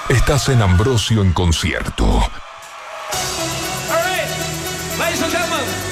Estás en Ambrosio en concierto. All right, ladies and gentlemen.